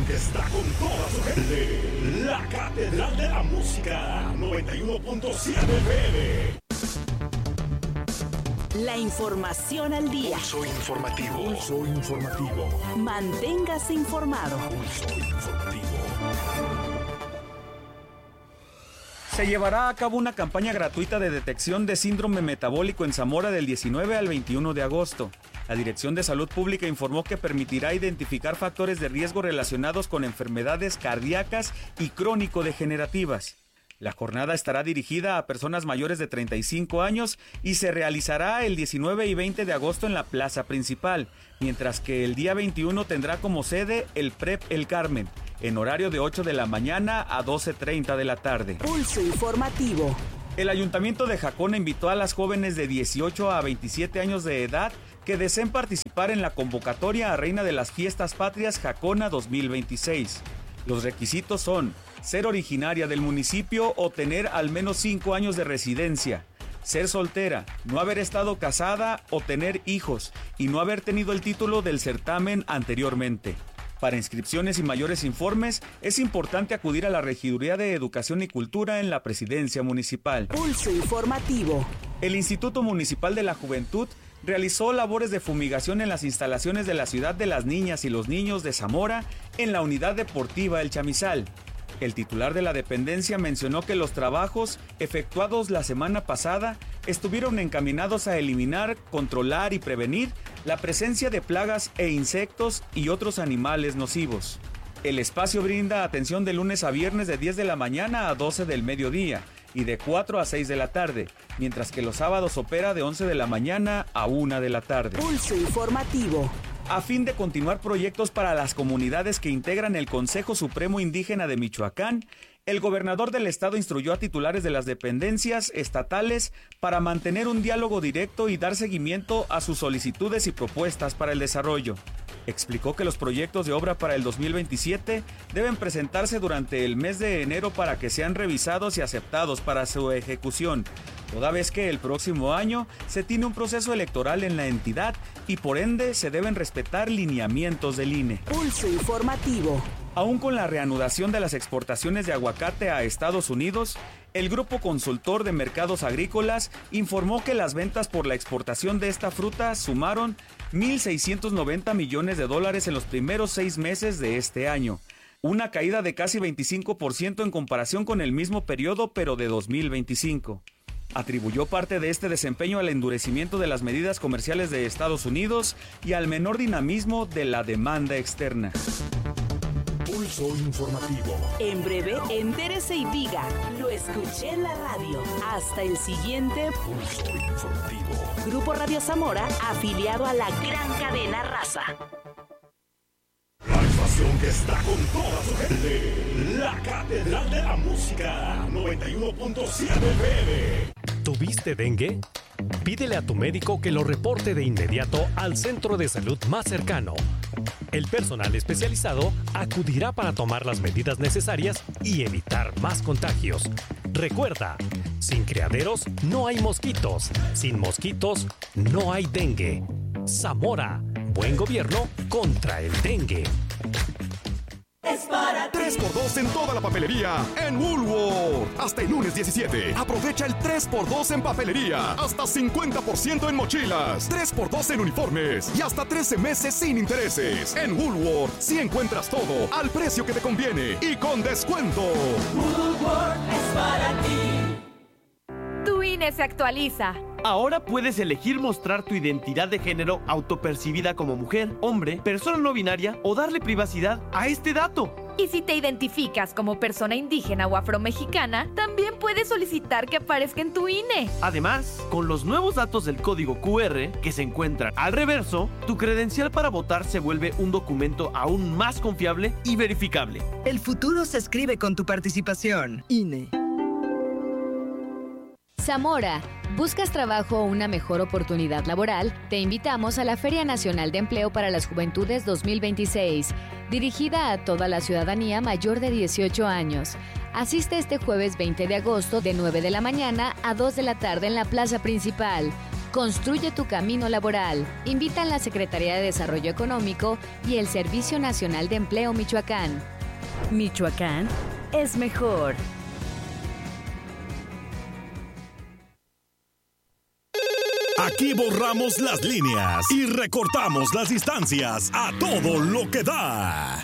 estación que está con toda su gente. La Catedral de la Música, 91.7 FM. La información al día. Pulso informativo. Pulso informativo. Manténgase informado. Pulso informativo. Se llevará a cabo una campaña gratuita de detección de síndrome metabólico en Zamora del 19 al 21 de agosto. La Dirección de Salud Pública informó que permitirá identificar factores de riesgo relacionados con enfermedades cardíacas y crónico-degenerativas. La jornada estará dirigida a personas mayores de 35 años y se realizará el 19 y 20 de agosto en la plaza principal, mientras que el día 21 tendrá como sede el PREP El Carmen, en horario de 8 de la mañana a 12:30 de la tarde. Pulso informativo. El Ayuntamiento de Jacona invitó a las jóvenes de 18 a 27 años de edad que deseen participar en la convocatoria a Reina de las Fiestas Patrias Jacona 2026. Los requisitos son ser originaria del municipio o tener al menos 5 años de residencia, ser soltera, no haber estado casada o tener hijos y no haber tenido el título del certamen anteriormente. Para inscripciones y mayores informes, es importante acudir a la Regiduría de Educación y Cultura en la Presidencia Municipal. Pulso informativo. El Instituto Municipal de la Juventud realizó labores de fumigación en las instalaciones de la Ciudad de las Niñas y los Niños de Zamora en la Unidad Deportiva El Chamizal. El titular de la dependencia mencionó que los trabajos efectuados la semana pasada estuvieron encaminados a eliminar, controlar y prevenir la presencia de plagas e insectos y otros animales nocivos. El espacio brinda atención de lunes a viernes de 10 de la mañana a 12 del mediodía y de 4 a 6 de la tarde, mientras que los sábados opera de 11 de la mañana a 1 de la tarde. Pulso informativo. A fin de continuar proyectos para las comunidades que integran el Consejo Supremo Indígena de Michoacán, el gobernador del estado instruyó a titulares de las dependencias estatales para mantener un diálogo directo y dar seguimiento a sus solicitudes y propuestas para el desarrollo. Explicó que los proyectos de obra para el 2027 deben presentarse durante el mes de enero para que sean revisados y aceptados para su ejecución, toda vez que el próximo año se tiene un proceso electoral en la entidad y por ende se deben respetar lineamientos del INE. Pulso informativo. Aún con la reanudación de las exportaciones de aguacate a Estados Unidos, el Grupo Consultor de Mercados Agrícolas informó que las ventas por la exportación de esta fruta sumaron $1,690 millones en los primeros 6 meses de este año, una caída de casi 25% en comparación con el mismo periodo pero de 2025. Atribuyó parte de este desempeño al endurecimiento de las medidas comerciales de Estados Unidos y al menor dinamismo de la demanda externa. Pulso informativo. En breve, entérese y diga, lo escuché en la radio. Hasta el siguiente Pulso informativo. Grupo Radio Zamora, afiliado a la gran cadena Raza. La estación que está con toda su gente. La Catedral de la Música, 91.7 FM. ¿Tuviste dengue? Pídele a tu médico que lo reporte de inmediato al centro de salud más cercano. El personal especializado acudirá para tomar las medidas necesarias y evitar más contagios. Recuerda, sin criaderos no hay mosquitos, sin mosquitos no hay dengue. Zamora, buen gobierno contra el dengue. Es para 3x2 en toda la papelería en Woolworth. Hasta el lunes 17. Aprovecha el 3x2 en papelería. Hasta 50% en mochilas. 3x2 en uniformes. Y hasta 13 meses sin intereses. En Woolworth sí encuentras todo al precio que te conviene y con descuento. Woolworth es para ti. Tu INE se actualiza. Ahora puedes elegir mostrar tu identidad de género autopercibida como mujer, hombre, persona no binaria o darle privacidad a este dato. Y si te identificas como persona indígena o afromexicana, también puedes solicitar que aparezca en tu INE. Además, con los nuevos datos del código QR que se encuentran al reverso, tu credencial para votar se vuelve un documento aún más confiable y verificable. El futuro se escribe con tu participación. INE. Zamora, ¿buscas trabajo o una mejor oportunidad laboral? Te invitamos a la Feria Nacional de Empleo para las Juventudes 2026, dirigida a toda la ciudadanía mayor de 18 años. Asiste este jueves 20 de agosto de 9 de la mañana a 2 de la tarde en la plaza principal. Construye tu camino laboral. Invitan la Secretaría de Desarrollo Económico y el Servicio Nacional de Empleo Michoacán. Michoacán es mejor. Aquí borramos las líneas y recortamos las distancias a todo lo que da.